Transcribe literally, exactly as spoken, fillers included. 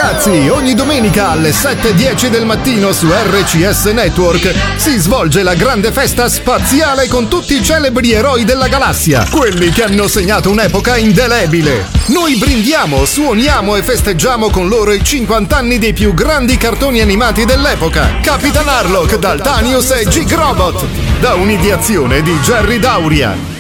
Ragazzi, ogni domenica alle sette e dieci del mattino su R C S Network si svolge la grande festa spaziale con tutti i celebri eroi della galassia, quelli che hanno segnato un'epoca indelebile. Noi brindiamo, suoniamo e festeggiamo con loro i cinquanta anni dei più grandi cartoni animati dell'epoca. Capitan Harlock, Daltanius e G-Robot, da un'ideazione di Jerry Dauria.